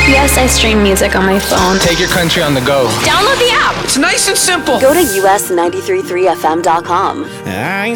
Yes, I stream music on my phone. Take your country on the go. Download the app. It's nice and simple. Go to us933fm.com.